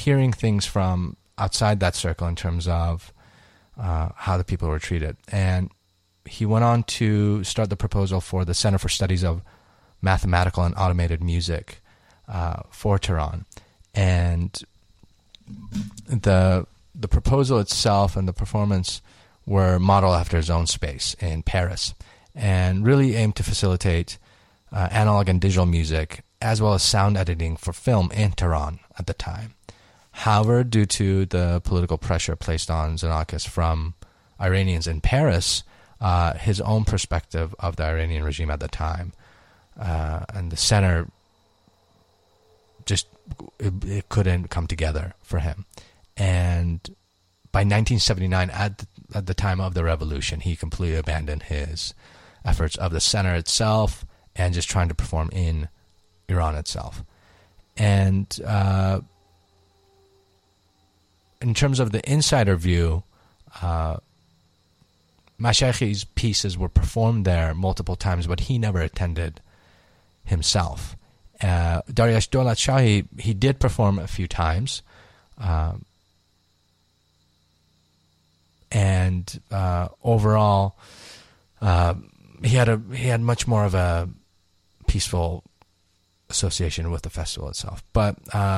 hearing things from outside that circle in terms of how the people were treated. And he went on to start the proposal for the Center for Studies of Mathematical and Automated Music for Tehran. And the proposal itself and the performance were modeled after his own space in Paris, and really aimed to facilitate analog and digital music as well as sound editing for film in Tehran at the time. However, due to the political pressure placed on Xenakis from Iranians in Paris, his own perspective of the Iranian regime at the time, and the center, just it couldn't come together for him. And by 1979, at the time of the revolution, he completely abandoned his efforts of the center itself and just trying to perform in Iran itself. And in terms of the insider view, Mashayekhi's pieces were performed there multiple times, but he never attended himself. Dariush Dolatshahi, he did perform a few times, and overall, he had much more of a peaceful association with the festival itself. But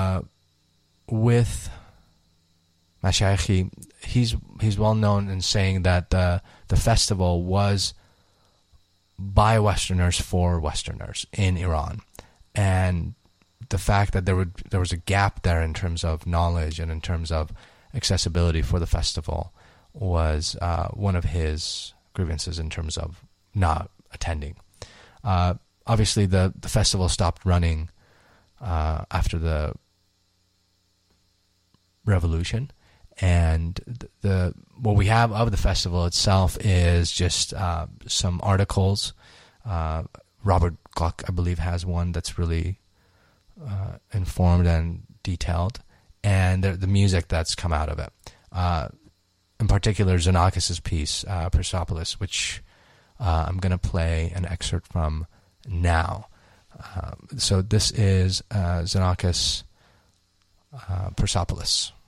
with Mashayekhi, he's well known in saying that the festival was by Westerners for Westerners in Iran, and the fact that there was a gap there in terms of knowledge and in terms of accessibility for the festival was one of his grievances in terms of not attending. Obviously, the festival stopped running after the revolution, and what we have of the festival itself is just some articles. Robert Gluck, I believe, has one that's really informed and detailed, and the music that's come out of it. In particular, Xenakis' piece, Persepolis, which I'm going to play an excerpt from now. So this is Xenakis, Persepolis.